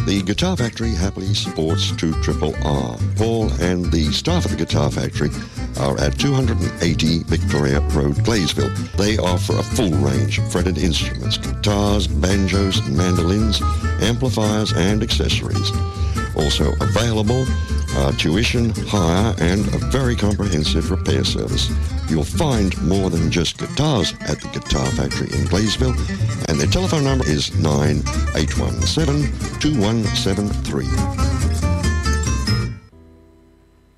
The Guitar Factory happily supports 2RRR. Paul and the staff at the Guitar Factory are at 280 Victoria Road, Glaysville. They offer a full range of fretted instruments, guitars, banjos, mandolins, amplifiers and accessories. Also available tuition, hire and a very comprehensive repair service. You'll find more than just guitars at the Guitar Factory in Glaysville, and their telephone number is 9817 2173.